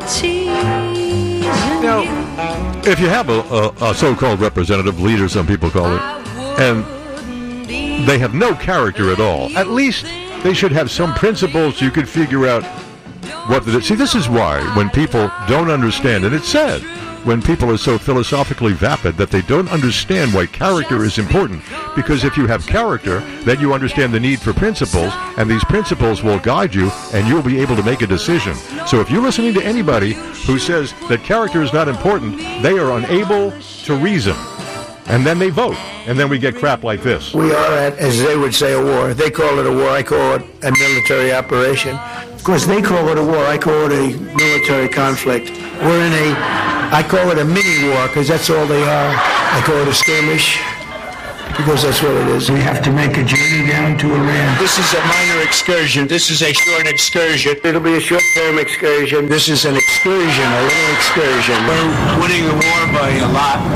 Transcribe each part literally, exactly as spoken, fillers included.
Now, if you have a, a, a so-called representative leader, some people call it, and they have no character at all, at least they should have some principles you could figure out what the... See, this is why when people don't understand, and it's sad, when people are so philosophically vapid that they don't understand why character is important. Because if you have character, then you understand the need for principles, and these principles will guide you, and you'll be able to make a decision. So if you're listening to anybody who says that character is not important, they are unable to reason. And then they vote. And then we get crap like this. We are at, as they would say, a war. They call it a war. I call it a military operation. Of course, they call it a war. I call it a military conflict. We're in a, I call it a mini war, because that's all they are. I call it a skirmish, because that's what it is. We have to make a journey down to Iran. This is a minor excursion. This is a short excursion. It'll be a short-term excursion. This is an excursion, a little excursion. We're winning the war by a lot.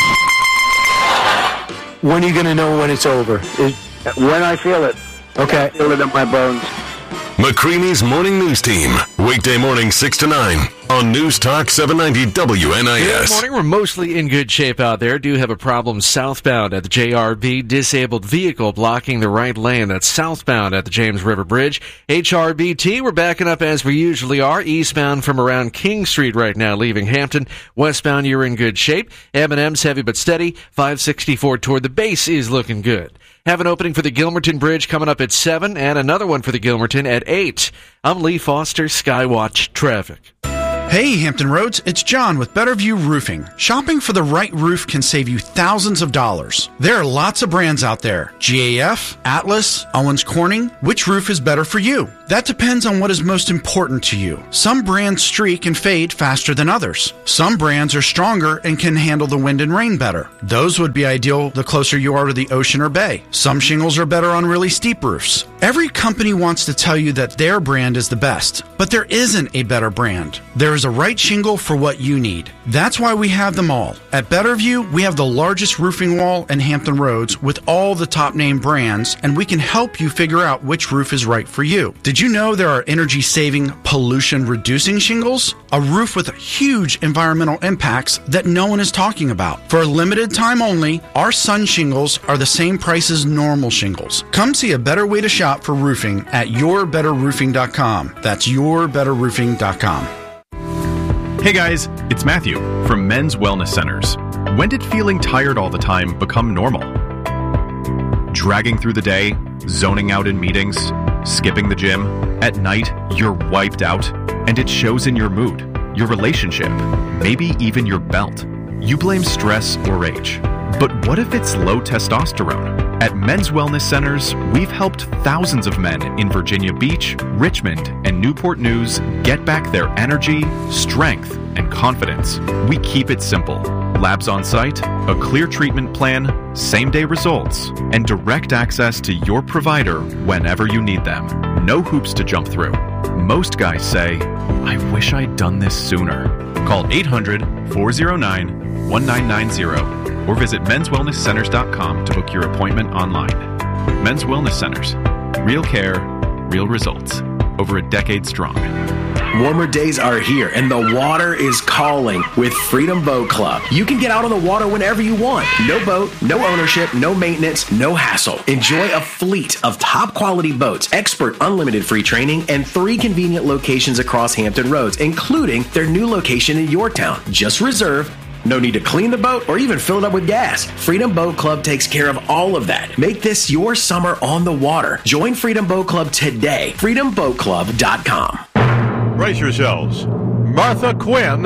When are you going to know when it's over? It, when I feel it. Okay. I feel it in my bones. McCreamy's Morning News Team. Weekday morning six to nine on News Talk seven ninety W N I S. Good morning. We're mostly in good shape out there. Do have a problem southbound at the J R B. Disabled vehicle blocking the right lane. That's southbound at the James River Bridge. H R B T, we're backing up as we usually are. Eastbound from around King Street right now, leaving Hampton. Westbound, you're in good shape. M and M's heavy but steady. five sixty-four toward the base is looking good. Have an opening for the Gilmerton Bridge coming up at seven, and another one for the Gilmerton at eight. I'm Lee Foster, Skywatch Traffic. Hey, Hampton Roads, it's John with Better View Roofing. Shopping for the right roof can save you thousands of dollars. There are lots of brands out there. G A F, Atlas, Owens Corning. Which roof is better for you? That depends on what is most important to you. Some brands streak and fade faster than others. Some brands are stronger and can handle the wind and rain better. Those would be ideal the closer you are to the ocean or bay. Some shingles are better on really steep roofs. Every company wants to tell you that their brand is the best, but there isn't a better brand. There is a right shingle for what you need. That's why we have them all. At Betterview, we have the largest roofing wall in Hampton Roads with all the top name brands, and we can help you figure out which roof is right for you. Did you know there are energy-saving, pollution-reducing shingles? A roof with huge environmental impacts that no one is talking about. For a limited time only, our Sun shingles are the same price as normal shingles. Come see a better way to shop for roofing at your better roofing dot com. That's your better roofing dot com. Hey guys, it's Matthew from Men's Wellness Centers. When did feeling tired all the time become normal? Dragging through the day, zoning out in meetings, skipping the gym. At night, you're wiped out, and it shows in your mood, your relationship, maybe even your belt. You blame stress or age. But what if it's low testosterone? At Men's Wellness Centers, we've helped thousands of men in Virginia Beach, Richmond, and Newport News get back their energy, strength, and confidence. We keep it simple. Labs on site, a clear treatment plan, same-day results, and direct access to your provider whenever you need them. No hoops to jump through. Most guys say, I wish I'd done this sooner. Call eight hundred, four oh nine, one nine nine zero or visit mens wellness centers dot com to book your appointment online. Men's Wellness Centers. Real care, real results. Over a decade strong. Warmer days are here, and the water is calling with Freedom Boat Club. You can get out on the water whenever you want. No boat, no ownership, no maintenance, no hassle. Enjoy a fleet of top-quality boats, expert unlimited free training, and three convenient locations across Hampton Roads, including their new location in Yorktown. Just reserve. No need to clean the boat or even fill it up with gas. Freedom Boat Club takes care of all of that. Make this your summer on the water. Join Freedom Boat Club today. freedom boat club dot com. Brace yourselves. Martha Quinn.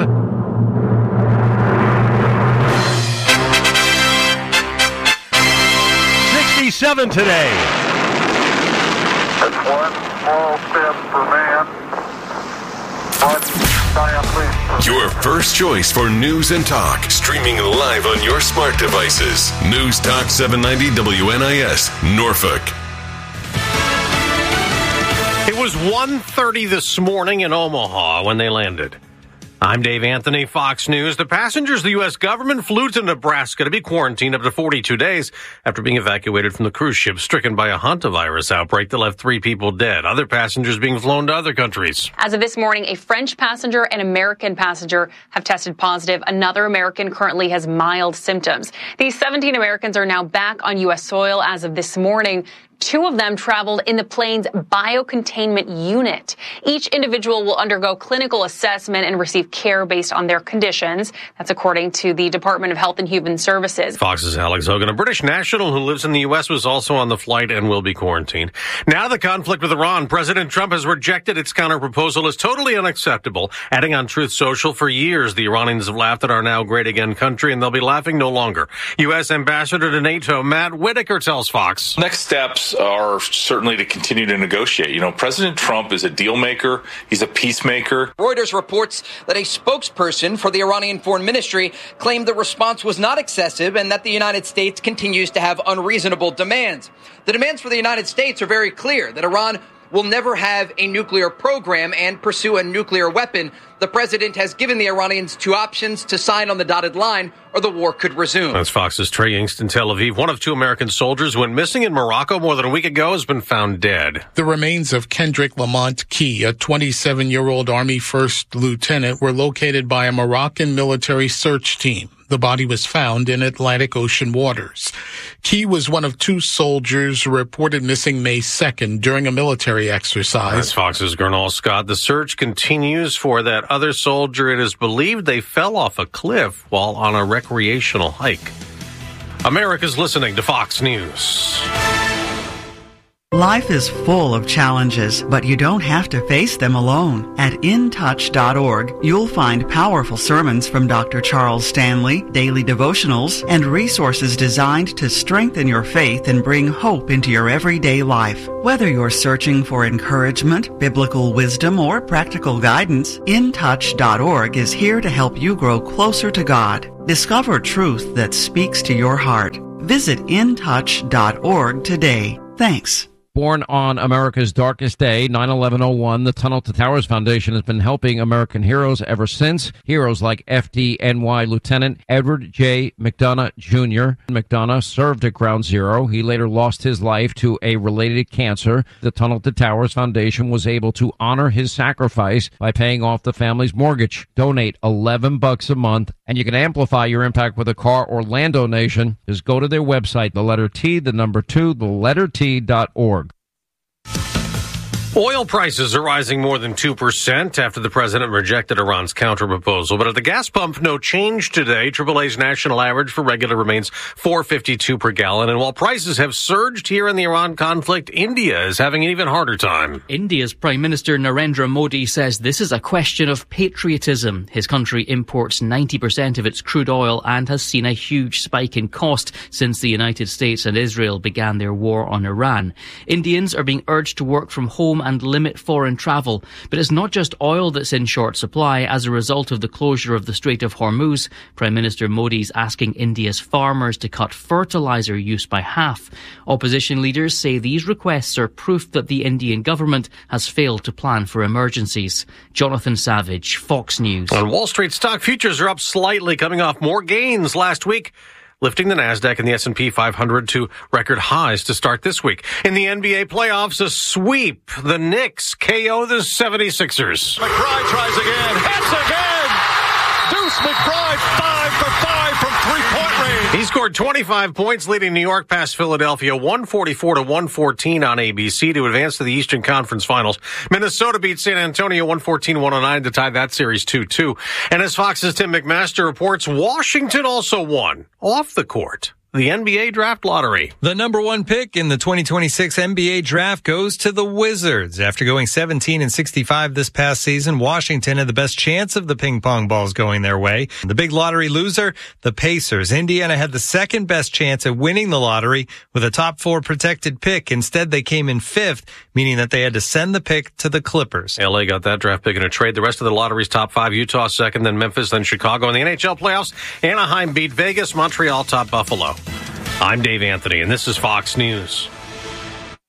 sixty-seven today. That's one small step for man, one giant leap. Your first choice for news and talk. Streaming live on your smart devices. News Talk seven ninety W N I S, Norfolk. It was one thirty this morning in Omaha when they landed. I'm Dave Anthony, Fox News. The passengers the U S government flew to Nebraska to be quarantined up to forty-two days after being evacuated from the cruise ship stricken by a hantavirus outbreak that left three people dead. Other passengers being flown to other countries. As of this morning, a French passenger and American passenger have tested positive. Another American currently has mild symptoms. These seventeen Americans are now back on U S soil as of this morning. Two of them traveled in the plane's biocontainment unit. Each individual will undergo clinical assessment and receive care based on their conditions. That's according to the Department of Health and Human Services. Fox's Alex Hogan, a British national who lives in the U S, was also on the flight and will be quarantined. Now the conflict with Iran. President Trump has rejected its counterproposal as totally unacceptable. Adding on Truth Social, for years the Iranians have laughed at our now great again country, and they'll be laughing no longer. U S Ambassador to NATO Matt Whitaker tells Fox. Next steps are certainly to continue to negotiate. You know, President Trump is a deal maker. He's a peacemaker. Reuters reports that a spokesperson for the Iranian Foreign Ministry claimed the response was not excessive and that the United States continues to have unreasonable demands. The demands for the United States are very clear, that Iran will never have a nuclear program and pursue a nuclear weapon. The president has given the Iranians two options: to sign on the dotted line or the war could resume. That's Fox's Trey Yingst in Tel Aviv. One of two American soldiers who went missing in Morocco more than a week ago has been found dead. The remains of Kendrick Lamont Key, a twenty-seven-year-old Army first lieutenant, were located by a Moroccan military search team. The body was found in Atlantic Ocean waters. Key was one of two soldiers reported missing May second during a military exercise. That's Fox's Gernal Scott. The search continues for that other soldier. It is believed they fell off a cliff while on a recreational hike. America's listening to Fox News. Life is full of challenges, but you don't have to face them alone. At in touch dot org, you'll find powerful sermons from Doctor Charles Stanley, daily devotionals, and resources designed to strengthen your faith and bring hope into your everyday life. Whether you're searching for encouragement, biblical wisdom, or practical guidance, in touch dot org is here to help you grow closer to God. Discover truth that speaks to your heart. Visit in touch dot org today. Thanks. Born on America's darkest day, nine eleven oh one, the Tunnel to Towers Foundation has been helping American heroes ever since. Heroes like F D N Y Lieutenant Edward J. McDonough Junior McDonough served at Ground Zero. He later lost his life to a related cancer. The Tunnel to Towers Foundation was able to honor his sacrifice by paying off the family's mortgage. Donate eleven bucks a month, and you can amplify your impact with a car or land donation. Just go to their website, the letter T, the number two, the letter T dot org. Oil prices are rising more than two percent after the president rejected Iran's counterproposal. But at the gas pump, no change today. triple A's national average for regular remains four fifty-two per gallon. And while prices have surged here in the Iran conflict, India is having an even harder time. India's Prime Minister Narendra Modi says this is a question of patriotism. His country imports ninety percent of its crude oil and has seen a huge spike in cost since the United States and Israel began their war on Iran. Indians are being urged to work from home and limit foreign travel. But it's not just oil that's in short supply. As a result of the closure of the Strait of Hormuz, Prime Minister Modi's asking India's farmers to cut fertilizer use by half. Opposition leaders say these requests are proof that the Indian government has failed to plan for emergencies. Jonathan Savage, Fox News. On Wall Street, stock futures are up slightly, coming off more gains last week, lifting the NASDAQ and the S and P five hundred to record highs to start this week. In the N B A playoffs, a sweep. The Knicks K O the seventy-sixers. McBride tries again. Hits again. Deuce McBride, five for five from three-point range. He scored twenty-five points, leading New York past Philadelphia one forty-four to one fourteen on A B C to advance to the Eastern Conference Finals. Minnesota beat San Antonio one fourteen to one oh nine to tie that series two two. And as Fox's Tim McMaster reports, Washington also won off the court the N B A draft lottery. The number one pick in the twenty twenty-six N B A draft goes to the Wizards. After going seventeen and sixty-five this past season, Washington had the best chance of the ping pong balls going their way. The big lottery loser, the Pacers. Indiana had the second best chance at winning the lottery with a top four protected pick. Instead, they came in fifth, meaning that they had to send the pick to the Clippers. L A got that draft pick in a trade. The rest of the lottery's top five, Utah second, then Memphis, then Chicago. In the N H L playoffs, Anaheim beat Vegas, Montreal top Buffalo. I'm Dave Anthony, and this is Fox News.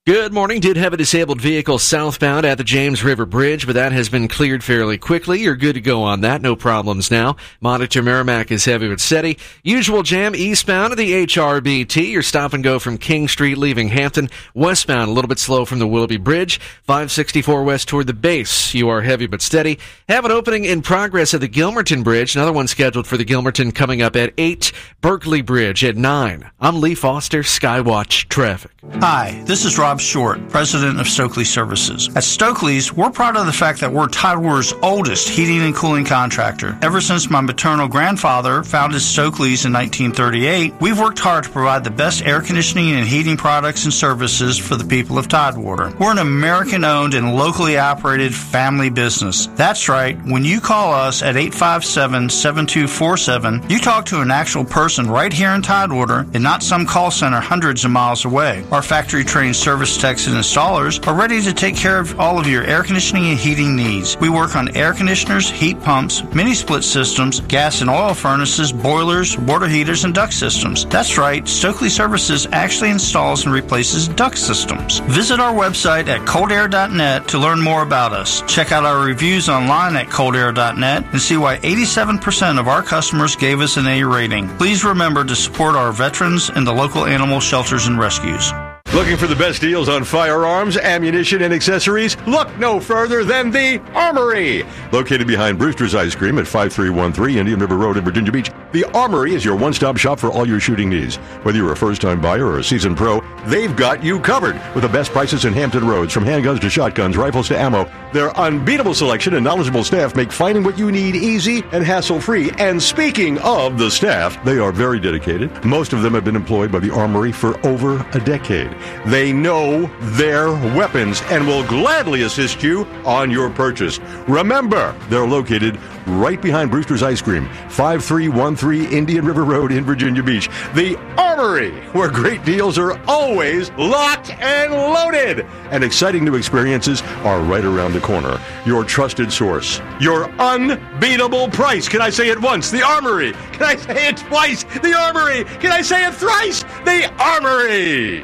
Good morning. Did have a disabled vehicle southbound at the James River Bridge, but that has been cleared fairly quickly. You're good to go on that. No problems now. Monitor Merrimack is heavy but steady. Usual jam eastbound of the H R B T. Your stop and go from King Street leaving Hampton. Westbound a little bit slow from the Willoughby Bridge. five sixty-four west toward the base. You are heavy but steady. Have an opening in progress at the Gilmerton Bridge. Another one scheduled for the Gilmerton coming up at eight. Berkeley Bridge at nine. I'm Lee Foster, Skywatch Traffic. Hi, this is Rob Short, president of Stokely Services. At Stokely's, we're proud of the fact that we're Tidewater's oldest heating and cooling contractor. Ever since my maternal grandfather founded Stokely's in nineteen thirty-eight, we've worked hard to provide the best air conditioning and heating products and services for the people of Tidewater. We're an American-owned and locally operated family business. That's right. When you call us at eight five seven, seven two four seven, you talk to an actual person right here in Tidewater and not some call center hundreds of miles away. Our factory-trained service techs and installers are ready to take care of all of your air conditioning and heating needs. We work on air conditioners, heat pumps, mini-split systems, gas and oil furnaces, boilers, water heaters, and duct systems. That's right, Stokely Services actually installs and replaces duct systems. Visit our website at cold air dot net to learn more about us. Check out our reviews online at cold air dot net and see why eighty-seven percent of our customers gave us an A rating. Please remember to support our veterans and the local animal shelters and rescues. Looking for the best deals on firearms, ammunition, and accessories? Look no further than the Armory! Located behind Brewster's Ice Cream at five three one three Indian River Road in Virginia Beach, the Armory is your one-stop shop for all your shooting needs. Whether you're a first-time buyer or a seasoned pro, they've got you covered with the best prices in Hampton Roads. From handguns to shotguns, rifles to ammo, their unbeatable selection and knowledgeable staff make finding what you need easy and hassle-free. And speaking of the staff, they are very dedicated. Most of them have been employed by the Armory for over a decade. They know their weapons and will gladly assist you on your purchase. Remember, they're located right behind Brewster's Ice Cream, five three one three Indian River Road in Virginia Beach. The Armory, where great deals are always locked and loaded. And exciting new experiences are right around the corner. Your trusted source. Your unbeatable price. Can I say it once? The Armory. Can I say it twice? The Armory. Can I say it thrice? The Armory.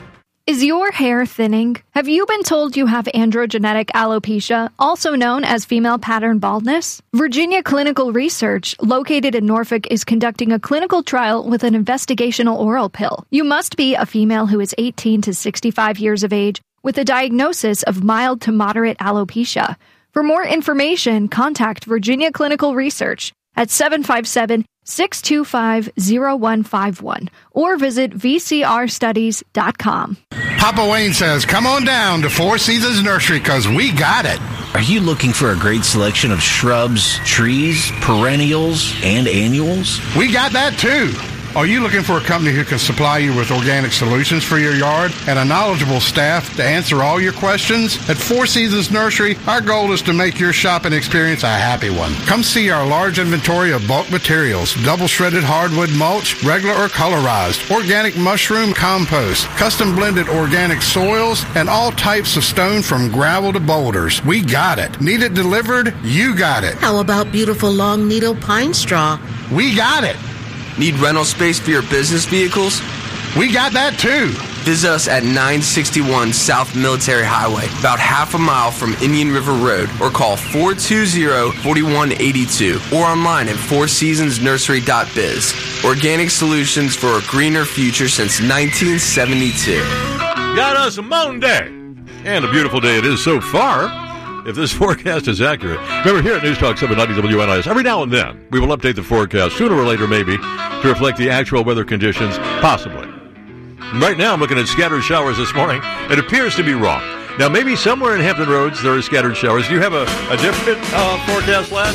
Is your hair thinning? Have you been told you have androgenetic alopecia, also known as female pattern baldness? Virginia Clinical Research, located in Norfolk, is conducting a clinical trial with an investigational oral pill. You must be a female who is eighteen to sixty-five years of age with a diagnosis of mild to moderate alopecia. For more information, contact Virginia Clinical Research at seven five seven, six two five, zero one five one or visit v c r studies dot com. Papa Wayne says, come on down to Four Seasons Nursery because we got it. Are you looking for a great selection of shrubs, trees, perennials, and annuals? We got that too. Are you looking for a company who can supply you with organic solutions for your yard and a knowledgeable staff to answer all your questions? At Four Seasons Nursery, our goal is to make your shopping experience a happy one. Come see our large inventory of bulk materials, double shredded hardwood mulch, regular or colorized, organic mushroom compost, custom blended organic soils, and all types of stone from gravel to boulders. We got it. Need it delivered? You got it. How about beautiful long needle pine straw? We got it. Need rental space for your business vehicles? We got that too. Visit us at nine sixty-one South Military Highway, about half a mile from Indian River Road, or call four two zero, four one eight two or online at four seasons nursery dot biz. Organic solutions for a greener future since nineteen seventy-two. Got us a Monday, and a beautiful day it is so far. If this forecast is accurate. Remember, here at News Talk seven ninety W N I S, every now and then, we will update the forecast, sooner or later maybe, to reflect the actual weather conditions, possibly. Right now, I'm looking at scattered showers this morning. It appears to be wrong. Now, maybe somewhere in Hampton Roads, there are scattered showers. Do you have a, a different uh, forecast, lad?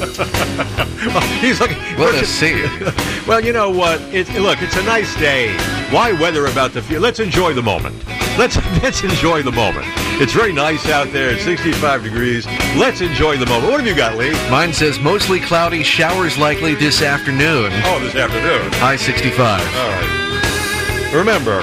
Well, he's looking. Let us see. Well, you know what? It, look, it's a nice day. Why weather about the few? Let's enjoy the moment. Let's let's enjoy the moment. It's very nice out there. It's sixty-five degrees. Let's enjoy the moment. What have you got, Lee? Mine says mostly cloudy, showers likely this afternoon. Oh, this afternoon. High sixty-five. All right. Remember,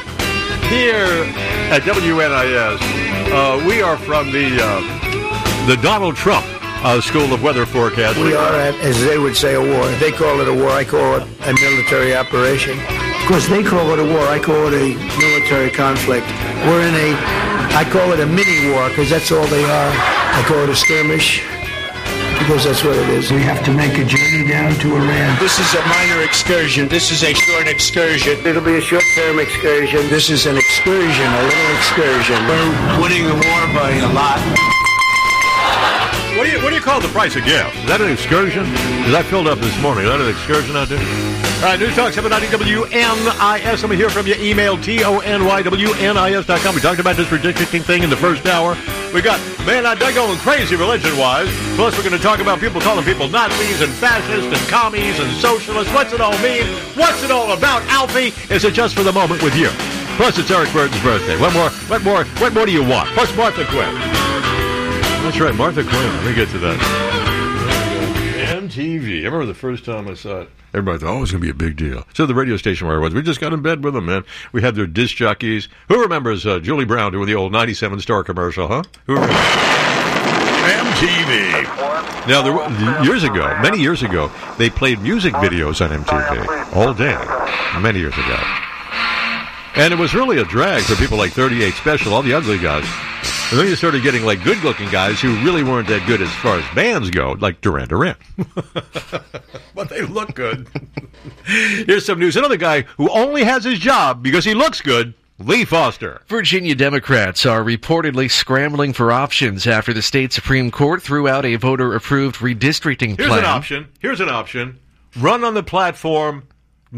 here at W N I S, uh, we are from the uh, the Donald Trump uh, School of Weather Forecasting. We are at, as they would say, a war. They call it a war. I call it a military operation. Of course, they call it a war. I call it a military conflict. We're in a, I call it a mini war because that's all they are. I call it a skirmish because that's what it is. We have to make a journey down to Iran. This is a minor excursion. This is a short excursion. It'll be a short-term excursion. This is an excursion, a little excursion. We're winning the war by a lot. What do you what do you call the price of gas? Is that an excursion? Because I filled up this morning. Is that an excursion out there? All right, News Talk seven ninety W N I S. Let me hear from you. Email T O N Y W N I S dot com. We talked about this redistricting thing in the first hour. We got, man, I'm going crazy religion-wise. Plus, we're going to talk about people calling people Nazis and fascists and commies and socialists. What's it all mean? What's it all about, Alfie? Is it just for the moment with you? Plus, it's Eric Burton's birthday. What more, what more, what more do you want? Plus, Martha Quinn. That's right, Martha Quinn. Let me get to that. M T V. I remember the first time I saw it. Everybody thought, oh, it's going to be a big deal. So the radio station where I was, we just got in bed with them, man. We had their disc jockeys. Who remembers uh, Julie Brown doing the old ninety-seven Star commercial, huh? Who remembers? M T V. Now, there were, years ago, many years ago, they played music videos on M T V all day, many years ago. And it was really a drag for people like thirty-eight Special, all the ugly guys. And then you started getting like good-looking guys who really weren't that good as far as bands go, like Duran Duran. But they look good. Here's some news. Another guy who only has his job because he looks good, Lee Foster. Virginia Democrats are reportedly scrambling for options after the state Supreme Court threw out a voter-approved redistricting Here's plan. an option. Here's an option. Run on the platform,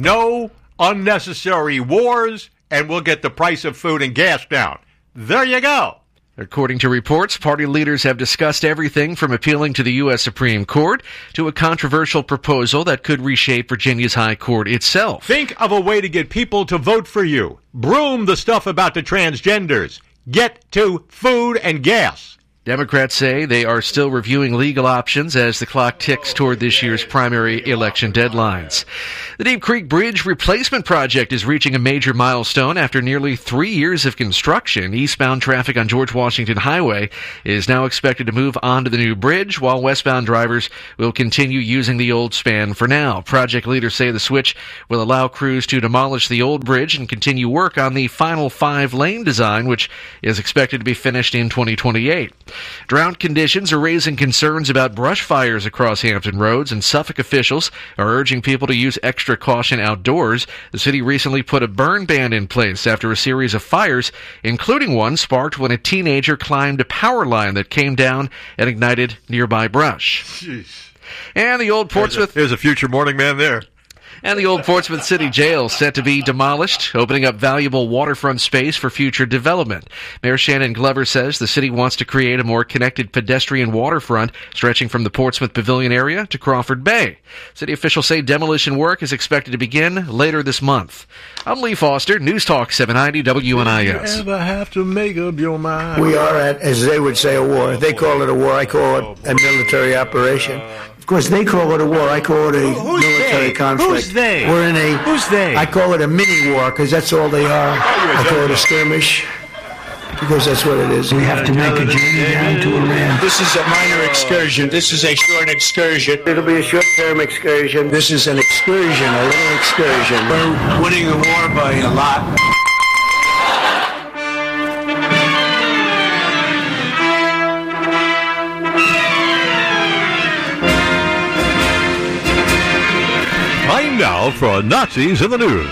no unnecessary wars, and we'll get the price of food and gas down. There you go. According to reports, party leaders have discussed everything from appealing to the U S Supreme Court to a controversial proposal that could reshape Virginia's High Court itself. Think of a way to get people to vote for you. Broom the stuff about the transgenders. Get to food and gas. Democrats say they are still reviewing legal options as the clock ticks toward this year's primary election deadlines. The Deep Creek Bridge replacement project is reaching a major milestone after nearly three years of construction. Eastbound traffic on George Washington Highway is now expected to move onto the new bridge, while westbound drivers will continue using the old span for now. Project leaders say the switch will allow crews to demolish the old bridge and continue work on the final five-lane design, which is expected to be finished in twenty twenty-eight. Drought conditions are raising concerns about brush fires across Hampton roads, and Suffolk officials are urging people to use extra caution outdoors. The city recently put a burn ban in place after a series of fires, including one sparked when a teenager climbed a power line that came down and ignited nearby brush. Jeez. And the old Portsmouth... There's a, there's a future morning man there. And the old Portsmouth City Jail set to be demolished, opening up valuable waterfront space for future development. Mayor Shannon Glover says the city wants to create a more connected pedestrian waterfront stretching from the Portsmouth Pavilion area to Crawford Bay. City officials say demolition work is expected to begin later this month. I'm Lee Foster, News Talk seven ninety W N I S. You ever have to make up your mind? We are at, as they would say, a war. They call it a war. I call it a military operation. Of course, they call it a war. I call it a Who's military they? conflict. Who's they? We're in a. Who's they? I call it a mini war because that's all they are. I call it a skirmish because that's what it is. We have to make a journey down to Iran. This is a minor excursion. This is a short excursion. It'll be a short-term excursion. This is an excursion, a little excursion. We're winning the war by a lot. Time now for Nazis in the News.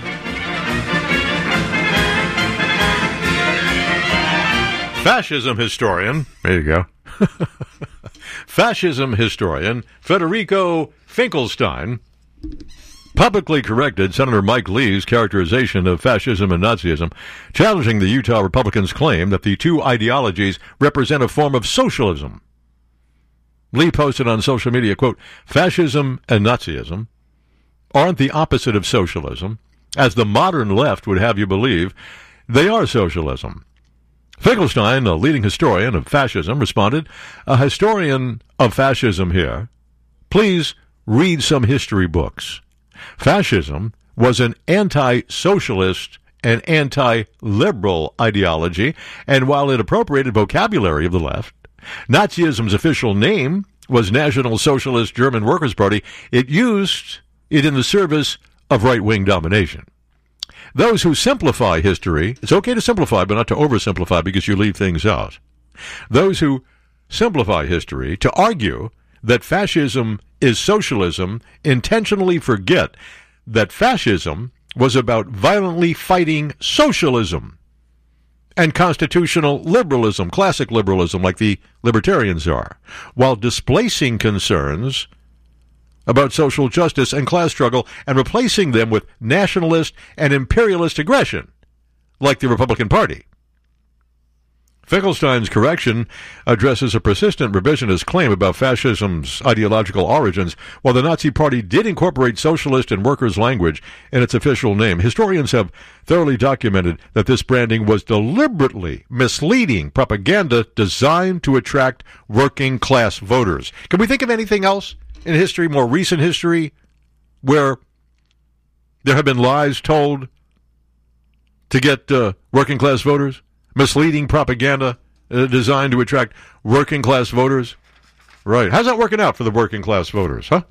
Fascism historian, there you go. Fascism historian Federico Finkelstein publicly corrected Senator Mike Lee's characterization of fascism and Nazism, challenging the Utah Republicans' claim that the two ideologies represent a form of socialism. Lee posted on social media, quote, "Fascism and Nazism aren't the opposite of socialism, as the modern left would have you believe. They are socialism." Finkelstein, a leading historian of fascism, responded, "A historian of fascism here. Please read some history books. Fascism was an anti-socialist and anti-liberal ideology, and while it appropriated vocabulary of the left, Nazism's official name was National Socialist German Workers' Party. It used it in the service of right-wing domination." those who simplify history, it's okay to simplify, but not to oversimplify because you leave things out. Those who simplify history to argue that fascism is socialism intentionally forget that fascism was about violently fighting socialism and constitutional liberalism, classic liberalism like the libertarians are, while displacing concerns about social justice and class struggle and replacing them with nationalist and imperialist aggression like the Republican Party. Finkelstein's correction addresses a persistent revisionist claim about fascism's ideological origins. While the Nazi Party did incorporate socialist and workers' language in its official name, historians have thoroughly documented that this branding was deliberately misleading propaganda designed to attract working-class voters. Can we think of anything else in history, more recent history, where there have been lies told to get uh, working-class voters? Misleading propaganda uh, designed to attract working-class voters? Right. How's that working out for the working-class voters, huh?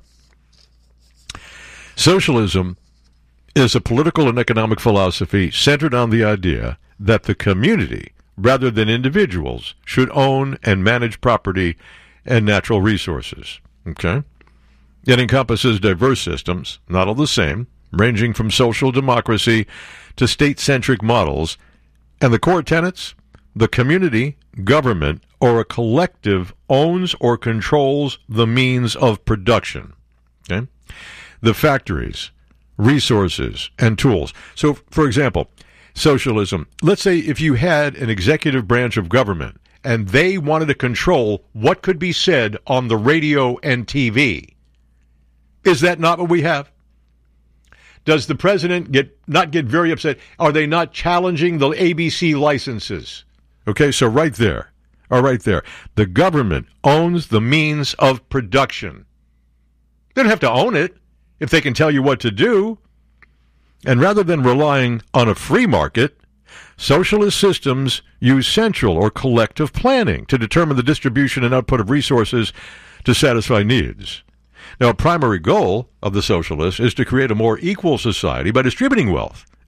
Socialism is a political and economic philosophy centered on the idea that the community, rather than individuals, should own and manage property and natural resources. Okay? It encompasses diverse systems, not all the same, ranging from social democracy to state-centric models. And the core tenets? The community, government, or a collective owns or controls the means of production. Okay? The factories, resources, and tools. So, for example, socialism. Let's say if you had an executive branch of government and they wanted to control what could be said on the radio and T V. Is that not what we have? Does the president get not get very upset? Are they not challenging the A B C licenses? Okay, so right there, or right there, the government owns the means of production. They don't have to own it if they can tell you what to do. And rather than relying on a free market, socialist systems use central or collective planning to determine the distribution and output of resources to satisfy needs. Now, a primary goal of the socialists is to create a more equal society by distributing wealth